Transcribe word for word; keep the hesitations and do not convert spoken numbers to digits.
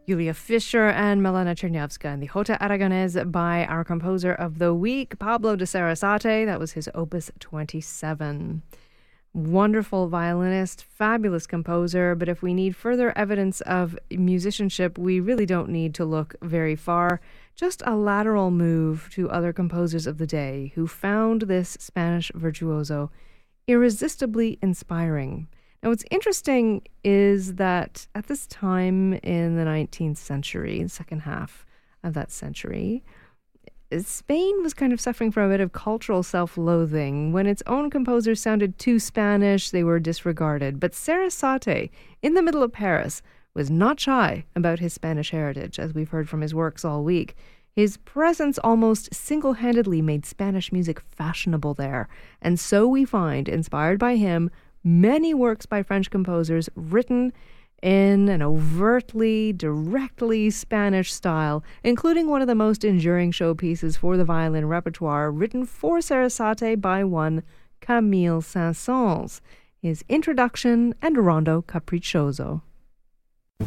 Julia Fischer and Milena Czerniawska and the Jota Aragonés by our composer of the week, Pablo de Sarasate. That was his Opus twenty-seven. Wonderful violinist, fabulous composer, but if we need further evidence of musicianship, we really don't need to look very far. Just a lateral move to other composers of the day who found this Spanish virtuoso irresistibly inspiring. Now, what's interesting is that at this time in the nineteenth century, the second half of that century, Spain was kind of suffering from a bit of cultural self-loathing. When its own composers sounded too Spanish, they were disregarded. But Sarasate, in the middle of Paris, was not shy about his Spanish heritage, as we've heard from his works all week. His presence almost single-handedly made Spanish music fashionable there. And so we find, inspired by him, many works by French composers written in an overtly, directly Spanish style, including one of the most enduring showpieces for the violin repertoire written for Sarasate by one Camille Saint-Saëns, his Introduction and Rondo Capriccioso.